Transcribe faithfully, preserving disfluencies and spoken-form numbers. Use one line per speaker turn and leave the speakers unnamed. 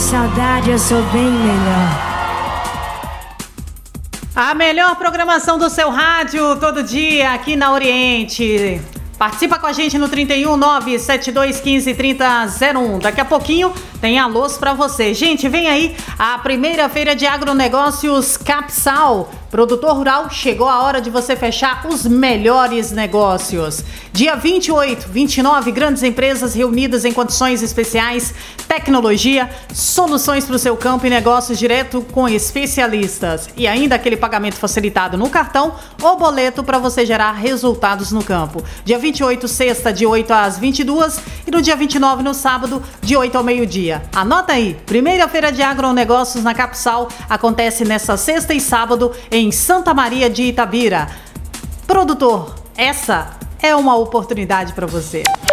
saudade eu sou bem melhor.
A melhor programação do seu rádio todo dia aqui na Oriente. Participa com a gente no trinta e um, nove sete dois, quinze, trinta, zero um. Daqui a pouquinho tem alôs pra você. Gente, vem aí a primeira feira de agronegócios Capsal. Produtor rural, chegou a hora de você fechar os melhores negócios. Dia vinte e oito, vinte e nove, grandes empresas reunidas em condições especiais, tecnologia, soluções para o seu campo e negócios direto com especialistas. E ainda aquele pagamento facilitado no cartão ou boleto para você gerar resultados no campo. Dia vinte e oito, sexta, de oito às vinte e duas e no dia vinte e nove, no sábado, de oito ao meio-dia. Anota aí, primeira feira de agronegócios na Capsal acontece nesta sexta e sábado em Santa Maria de Itabira. Produtor, essa é uma oportunidade para você.